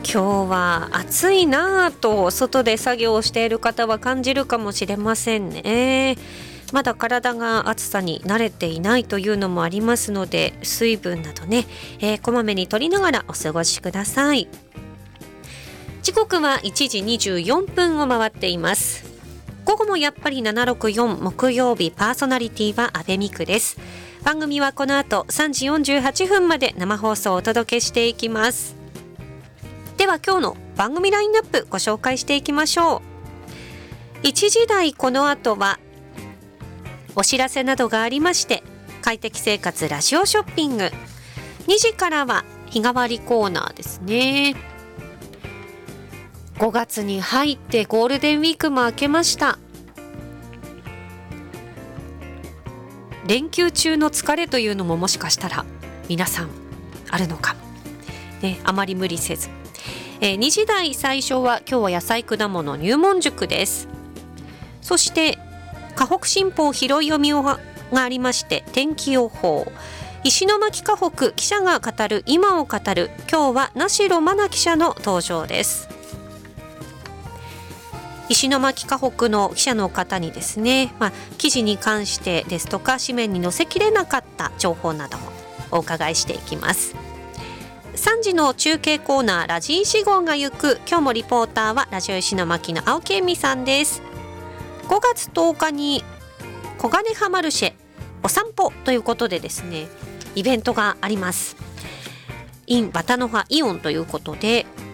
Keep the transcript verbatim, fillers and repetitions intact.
今日は暑いなぁと外で作業をしている方は感じるかもしれませんね。まだ体が暑さに慣れていないというのもありますので、水分などね、えー、こまめに摂りながらお過ごしください。時刻はいちじにじゅうよんぷんを回っています。午後もやっぱりななろくよん木曜日、パーソナリティは阿部美久です。番組はこの後さんじよんじゅうはっぷんまで生放送をお届けしていきます。では今日の番組ラインナップご紹介していきましょう。いちじ台この後はお知らせなどがありまして、快適生活ラジオショッピング。にじからは日替わりコーナーですね。ごがつに入ってゴールデンウィークも明けました。連休中の疲れというのももしかしたら皆さんあるのかも、ね、あまり無理せず、えー、にじ台最初は今日は野菜果物入門塾です。そして河北新報拾い読みがありまして、天気予報、石巻河北記者が語る今を語る。今日は名代真奈記者の登場です。石巻河北の記者の方にですね、まあ、記事に関してですとか紙面に載せきれなかった情報などもお伺いしていきます。さんじの中継コーナーラジ石号が行く。今日もリポーターはラジオ石巻の青木恵美さんです。ごがつとおかに小金葉マルシェお散歩ということでですね、イベントがあります。 in バタノハイオンということで、